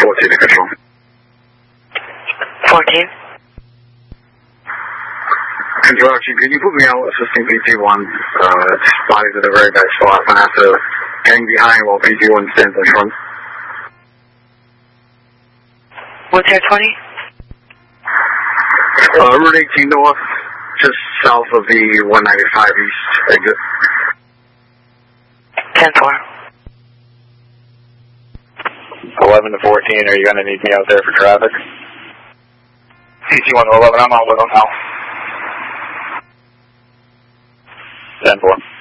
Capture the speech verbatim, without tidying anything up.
fourteen to control. fourteen. Control Archie, could you put me out assisting P T one? Uh, bodies at a very bad spot. I'm going to have to hang behind while P T one stands in front. What's your twenty? Uh, Route eighteen north, just south of the one ninety-five east exit. ten four. eleven to fourteen, are you going to need me out there for traffic? P T one to eleven, I'm out with them now. ten four.